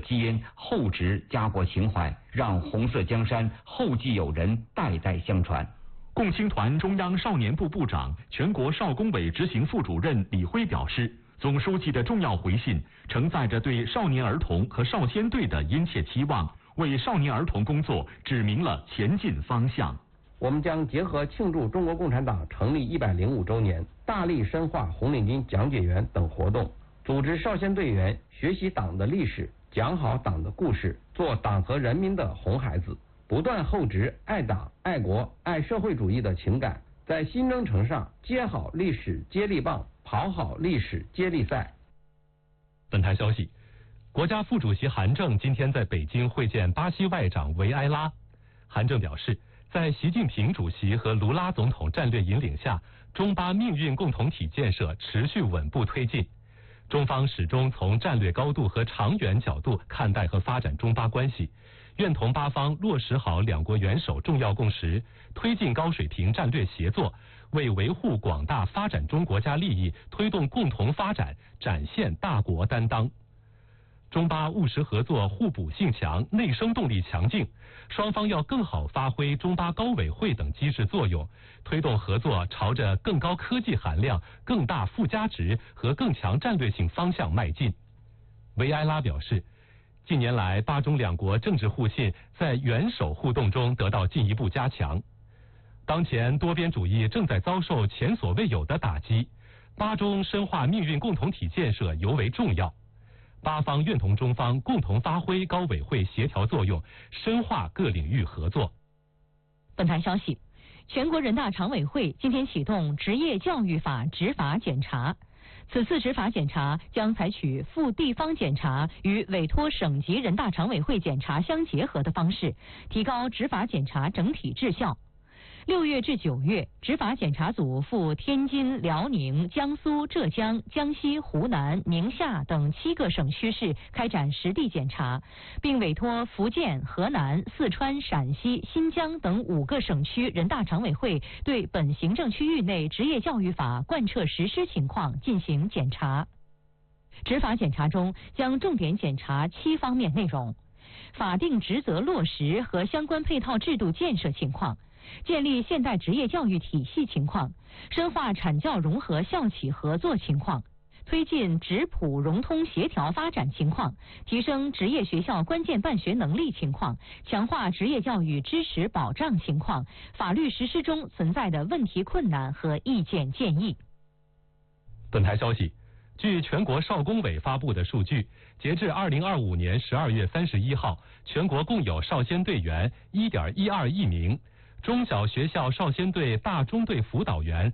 基因，厚植家国情怀，让红色江山后继有人，代代相传。 共青团中央少年部部长、全国少工委执行副主任李辉表示，总书记的重要回信承载着对少年儿童和少先队的殷切期望，为少年儿童工作指明了前进方向。 我们将结合庆祝中国共产党成立105周年，大力深化红领巾讲解员等活动，组织少先队员学习党的历史，讲好党的故事，做党和人民的红孩子，不断厚植爱党、爱国、爱社会主义的情感，在新征程上接好历史接力棒，跑好历史接力赛。 本台消息，国家副主席韩正今天在北京会见巴西外长维埃拉。韩正表示，在习近平主席和卢拉总统战略引领下，中巴命运共同体建设持续稳步推进。中方始终从战略高度和长远角度看待和发展中巴关系，愿同巴方落实好两国元首重要共识，推进高水平战略协作，为维护广大发展中国家利益、推动共同发展展现大国担当。中巴务实合作互补性强，内生动力强劲，双方要更好发挥中巴高委会等机制作用，推动合作朝着更高科技含量、更大附加值和更强战略性方向迈进。维埃拉表示，近年来巴中两国政治互信在元首互动中得到进一步加强。当前多边主义正在遭受前所未有的打击，巴中深化命运共同体建设尤为重要。巴方愿同中方共同发挥高委会协调作用，深化各领域合作。 本台消息，全国人大常委会今天启动职业教育法执法检查。此次执法检查将采取赴地方检查与委托省级人大常委会检查相结合的方式，提高执法检查整体质效。6月至9月，执法检查组赴天津、辽宁、江苏、浙江、江西、湖南、宁夏等7个省区市开展实地检查，并委托福建、河南、四川、陕西、新疆等5个省区人大常委会对本行政区域内职业教育法贯彻实施情况进行检查。执法检查中将重点检查7方面内容：法定职责落实和相关配套制度建设情况，建立现代职业教育体系情况，深化产教融合校企合作情况，推进职普融通协调发展情况，提升职业学校关键办学能力情况，强化职业教育支持保障情况，法律实施中存在的问题困难和意见建议。 本台消息，据全国少工委发布的数据，截至2025年12月31号，全国共有少先队员 1.12亿名，中小学校少先队大中队辅导员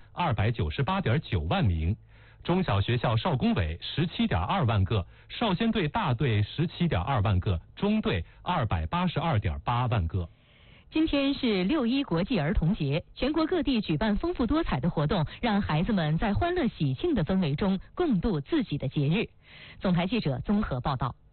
298.9万名，中小学校少工委17.2万个，少先队大队17.2万个，中队282.8万个。 今天是6·1国际儿童节，全国各地举办丰富多彩的活动，让孩子们在欢乐喜庆的氛围中共度自己的节日。总台记者综合报道。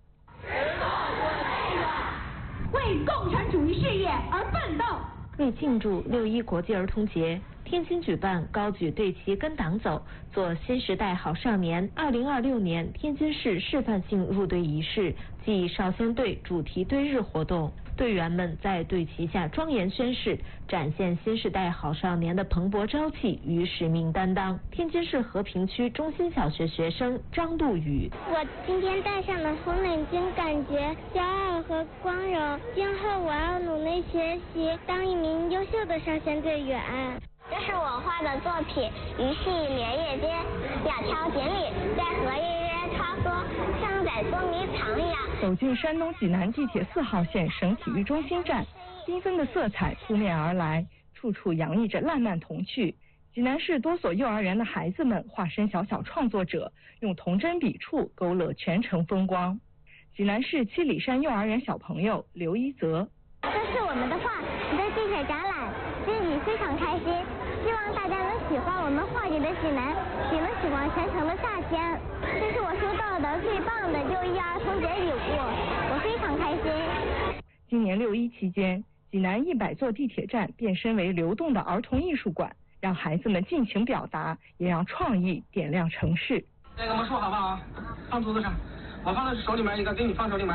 为共产主义事业而奋斗。 为庆祝6·1国际儿童节，天津举办高举队旗跟党走，做新时代好少年2026年天津市示范性入队仪式暨少先队主题队日活动。队员们在队旗下庄严宣誓，展现新时代好少年的蓬勃朝气与使命担当。天津市和平区中心小学学生张杜宇： 我今天戴上了红领巾，感觉骄傲和光荣。今后我要努力学习，当一名优秀的少先队员。 这是我画的作品，鱼戏莲叶间，两条锦鲤在荷叶边穿梭，像在捉迷藏一样。 走进山东济南地铁4号线省体育中心站，缤纷的色彩扑面而来，处处洋溢着烂漫童趣。济南市多所幼儿园的孩子们化身小小创作者，用童真笔触勾勒全城风光。济南市七里山幼儿园小朋友刘一泽： 这是我们的画，在地铁展览，心里非常开心。希望大家能喜欢我们画里的济南，也能喜欢全城的夏天。这是我收到的最棒的6·1儿童节礼物，我非常开心。 今年6·1期间，济南100座地铁站变身为流动的儿童艺术馆，让孩子们尽情表达，也让创意点亮城市。 那个魔术好不好？放桌子上，我放在手里面一个，给你放手里面。